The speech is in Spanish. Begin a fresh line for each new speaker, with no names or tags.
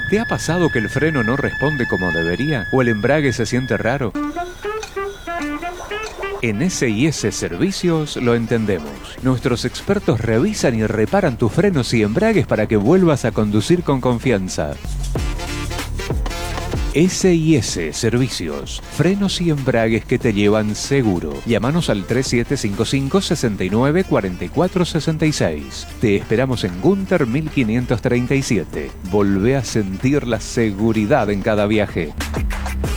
¿Te ha pasado que el freno no responde como debería? ¿O el embrague se siente raro? En S&S Servicios lo entendemos. Nuestros expertos revisan y reparan tus frenos y embragues para que vuelvas a conducir con confianza. S&S Servicios, frenos y embragues que te llevan seguro. Llámanos al 3755 69 44 66. Te esperamos en Gunter 1537. Volvé a sentir la seguridad en cada viaje.